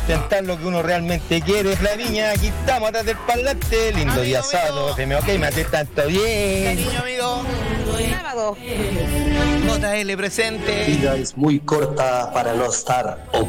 intentar lo que uno realmente quiere. Flaviña, aquí estamos atrás del parlante. Lindo Amigo día mío. sábado, FM, ok, me hace tanto bien. Cariño, amigo. Sábado. JL presente. vida es muy corta para no estar ok.